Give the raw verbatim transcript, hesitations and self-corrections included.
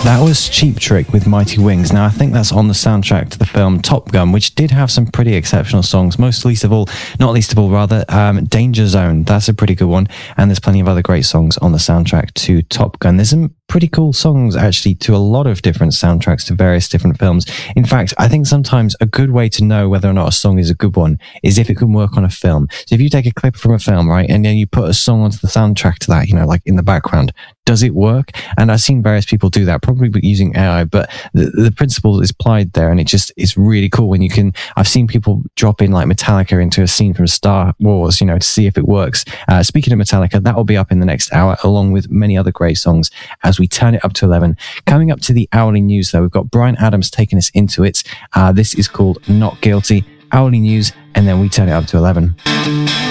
That was Cheap Trick with Mighty Wings. Now, I think that's on the soundtrack to the film Top Gun, which did have some pretty exceptional songs, most least of all, not least of all, rather, um, Danger Zone. That's a pretty good one. And there's plenty of other great songs on the soundtrack to Top Gun. There's some pretty cool songs, actually, to a lot of different soundtracks to various different films. In fact, I think sometimes a good way to know whether or not a song is a good one is if it can work on a film. So if you take a clip from a film, right, and then you put a song onto the soundtrack to that, you know, like in the background, does it work? And I've seen various people do that, probably using A I, but the, the principle is applied there, and it just is really cool when you can. I've seen people drop in like Metallica into a scene from Star Wars, you know, to see if it works. Uh, speaking of Metallica, that will be up in the next hour, along with many other great songs as we turn it up to eleven. Coming up to the hourly news, though, we've got Bryan Adams taking us into it. Uh, this is called Not Guilty. Hourly news, and then we turn it up to eleven.